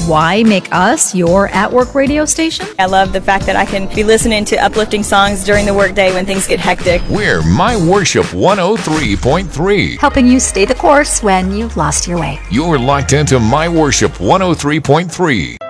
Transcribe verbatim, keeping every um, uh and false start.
why make us your at-work radio station? I love the fact that I can be listening to uplifting songs during the workday when things get hectic. We're My Worship one oh three point three. Helping you stay the course when you've lost your way. You're locked into My Worship one oh three point three.